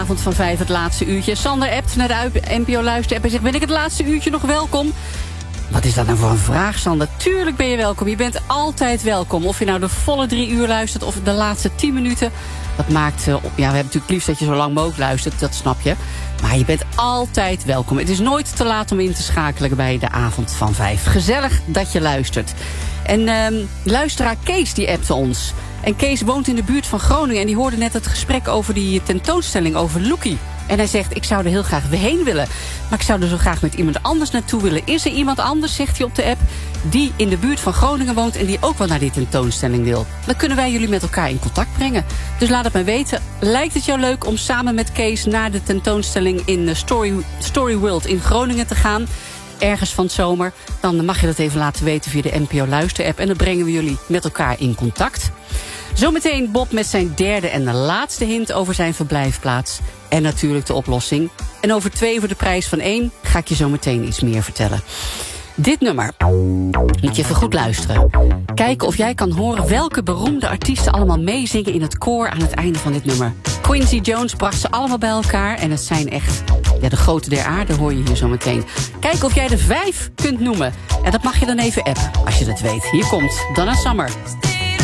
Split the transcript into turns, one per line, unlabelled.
avond van 5 het laatste uurtje. Sander appt naar de NPO Luister-app en zegt... ben ik het laatste uurtje nog welkom? Wat is dat nou voor een vraag, Sander? Tuurlijk ben je welkom. Je bent altijd welkom. Of je nou de volle 3 uur luistert of de laatste 10 minuten. Dat maakt... we hebben natuurlijk liefst dat je zo lang mogelijk luistert. Dat snap je. Maar je bent altijd welkom. Het is nooit te laat om in te schakelen bij de avond van 5. Gezellig dat je luistert. En luisteraar Kees die appte ons. En Kees woont in de buurt van Groningen. En die hoorde net het gesprek over die tentoonstelling over Loekie. En hij zegt, ik zou er heel graag heen willen. Maar ik zou er zo graag met iemand anders naartoe willen. Is er iemand anders, zegt hij op de app, die in de buurt van Groningen woont... en die ook wel naar die tentoonstelling wil? Dan kunnen wij jullie met elkaar in contact brengen. Dus laat het mij weten. Lijkt het jou leuk om samen met Kees naar de tentoonstelling... in Story World in Groningen te gaan? Ergens van het zomer. Dan mag je dat even laten weten via de NPO Luister-app. En dan brengen we jullie met elkaar in contact. Zometeen Bob met zijn derde en de laatste hint over zijn verblijfplaats. En natuurlijk de oplossing. En over 2 voor de prijs van 1 ga ik je zo meteen iets meer vertellen. Dit nummer moet je even goed luisteren. Kijken of jij kan horen welke beroemde artiesten allemaal meezingen in het koor aan het einde van dit nummer. Quincy Jones bracht ze allemaal bij elkaar en het zijn echt de grote der aarde, hoor je hier zo meteen. Kijk of jij de 5 kunt noemen. En dat mag je dan even appen als je dat weet. Hier komt Donna Summer.